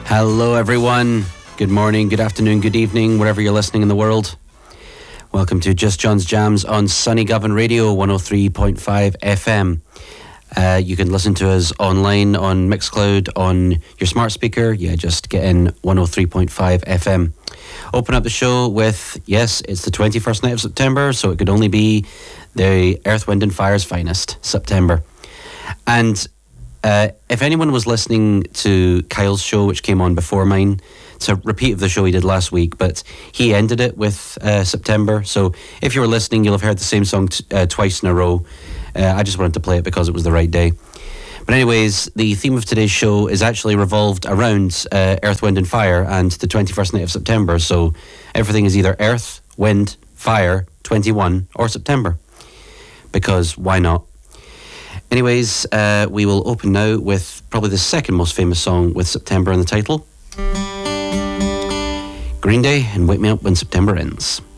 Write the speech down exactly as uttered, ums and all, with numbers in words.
Hello everyone, good morning, good afternoon, good evening, wherever you're listening in the world. Welcome to Just John's Jams on Sunny Govan Radio one oh three point five F M. Uh, you can listen to us online on Mixcloud on your smart speaker. Yeah, just get in one oh three point five F M. Open up the show with, yes, it's the twenty-first night of September, so it could only be the Earth, Wind and Fire's finest, September. And Uh, if anyone was listening to Kyle's show, which came on before mine, it's a repeat of the show he did last week, but he ended it with uh, September. So if you were listening, you'll have heard the same song t- uh, twice in a row. Uh, I just wanted to play it because it was the right day. But anyways, the theme of today's show is actually revolved around uh, Earth, Wind and Fire and the twenty-first night of September. So everything is either Earth, Wind, Fire, twenty-one or September. Because why not? Anyways, uh, we will open now with probably the second most famous song with September in the title. Green Day and Wake Me Up When September Ends.